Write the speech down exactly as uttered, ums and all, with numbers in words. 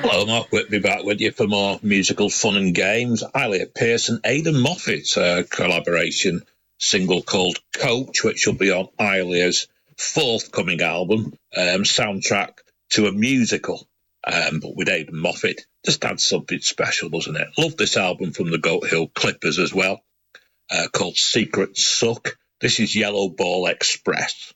Hello, Mark Whitby back with you for more musical fun and games. Ilya Pearson, Aidan Moffat uh, collaboration single called Coach, which will be on Ilya's forthcoming album, um, soundtrack to a musical, um, but with Aidan Moffat. Just adds something special, doesn't it? Love this album from the Goat Hill Clippers as well, uh, called Secret Suck. This is Yellow Ball Express.